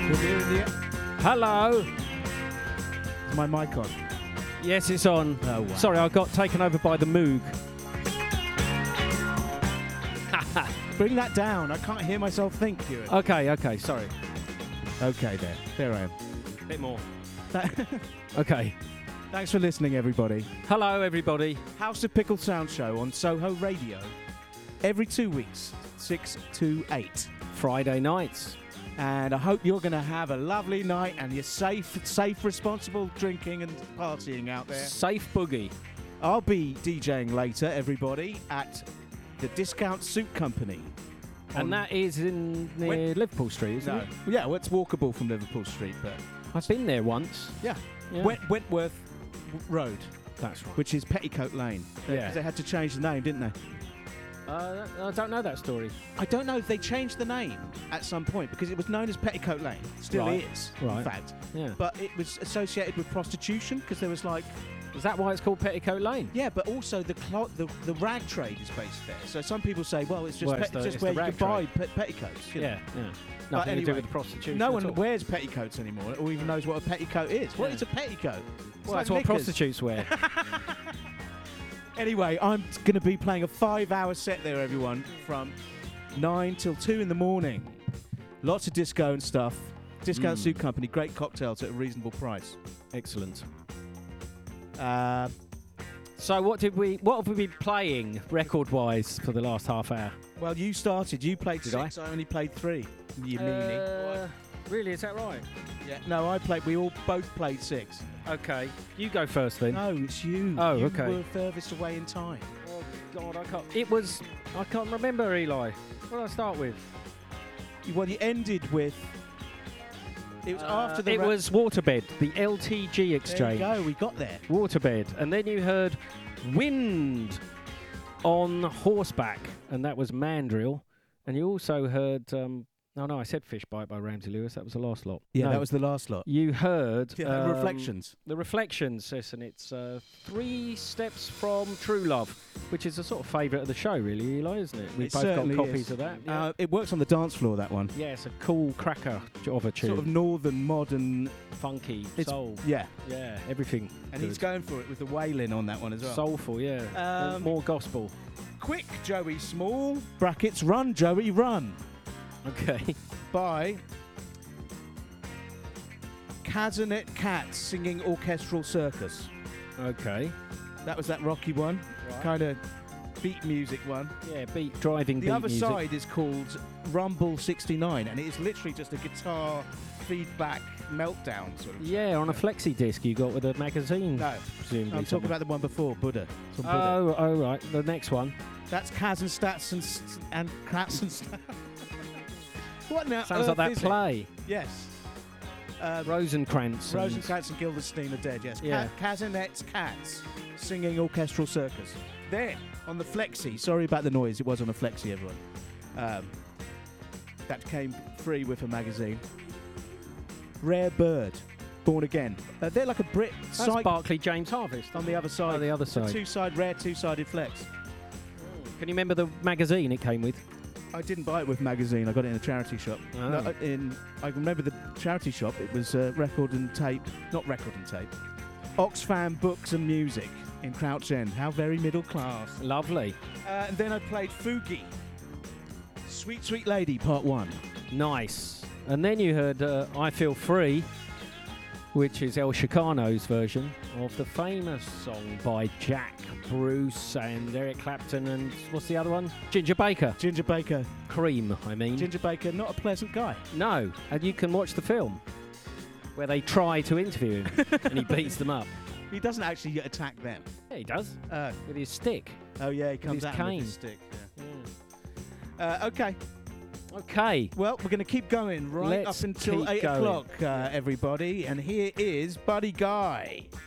Hello. Is my mic on? Yes, it's on. Oh, wow. Sorry, I got taken over by the Moog. Bring that down. I can't hear myself think, Kieran. Okay, sorry. Okay, there I am. Bit more. Okay. Thanks for listening, everybody. Hello, everybody. House of Pickle Sound Show on Soho Radio. Every 2 weeks, 6 to 8. Friday nights. And I hope you're going to have a lovely night and you're safe, responsible drinking and partying out there. Safe boogie. I'll be DJing later, everybody, at the Discount Soup Company. And that is near Liverpool Street, isn't it? Yeah, well, it's walkable from Liverpool Street, but... I've been there once. Yeah. Yeah. Wentworth Road, That's right. which is Petticoat Lane. Yeah. They had to change the name, didn't they? I don't know that story. I don't know if they changed the name at some point because it was known as Petticoat Lane. Still Right. is, Right. in fact. Yeah. But it was associated with prostitution because there was like... Is that why it's called Petticoat Lane? Yeah, but also the rag trade is based there. So some people say, well, it's just, Well, it's just the where you rag can buy petticoats. You know? Yeah. But Nothing to do anyway, with the prostitution. No at one all. wears petticoats anymore or even knows what a petticoat is. What Yeah. is a petticoat? It's Well, like that's what knickers. prostitutes wear. Anyway, I'm going to be playing a 5-hour set there, everyone, from 9 till 2 in the morning. Lots of disco and stuff. Discount Soup Company, great cocktails at a reasonable price. Excellent. Uh, So what have we been playing record-wise for the last half hour? well, you started. You played Did 6. I only played 3. You meanie. Really, is that right? Yeah. No, I played. We all both played 6. Okay, you go first then. No, it's you. Oh, you okay. were furthest away in time. Oh God, I can't remember, Eli. What did I start with? Well, you ended with... It was after the... It was Waterbed, the LTG There exchange. you go. We got there. Waterbed, and then you heard Wind on Horseback, and that was Mandrill, and you also heard. I said Fish Bite by Ramsey Lewis. That was the last lot. Yeah, No, that was the last lot. You heard Reflections. The Reflections, yes, and it's 3 Steps from True Love, which is a sort of favourite of the show, really, Eli, isn't it? We've It both got certainly copies is. of that. Yeah. It works on the dance floor, that one. Yeah, it's a cool cracker of a tune. Sort of northern, modern... Funky, It's- soul. Yeah. Yeah, everything. And good. he's going for it with the wailing on that one as well. Soulful, yeah. More gospel. Quick, Joey Small. Brackets, Run, Joey, Run. Okay. By Cazanet Cats singing Orchestral Circus. Okay. That was that rocky one. Right. Kind of beat music one. Yeah, driving The beat other music. side is called Rumble 69, and it is literally just a guitar feedback meltdown sort of. Yeah, on a flexi disc you got with a magazine. No, presumably. I'm talking somewhere. about the one before, Buddha. It's on Buddha. Oh, right. The next one. That's Kaz and Stats and Crats and Stats. What now? Sounds like that is it? play. Yes. Rosencrantz. Rosencrantz and Guildenstern are dead, yes. Yeah. Kazanet's Cats singing Orchestral Circus. Then, on the Flexi, sorry about the noise, it was on a Flexi, everyone. That came free with a magazine. Rare Bird, Born Again. They're like a Brit That's Barclay James Harvest. on the other side. Oh, the other It's a side. rare two-sided flex. Can you remember the magazine it came with? I didn't buy it with magazine. I got it in a charity shop. Oh. No, I remember the charity shop. It was record and tape. Not record and tape. Oxfam Books and Music in Crouch End. How very middle class. Lovely. And then I played Fugi. Sweet Sweet Lady, Part 1. Nice. And then you heard I Feel Free, which is El Chicano's version of the famous song by Jack Bruce and Eric Clapton and what's the other one? Ginger Baker. Ginger Baker. Cream, I mean. Ginger Baker, not a pleasant guy. No, and you can watch the film where they try to interview him and he beats them up. He doesn't actually attack them. Yeah, he does. Oh, With his stick. yeah, he comes his at him with cane. his stick. Yeah. Okay. Okay. Well, we're going to keep going right Let's up until keep 8 going. o'clock, everybody. And here is Buddy Guy.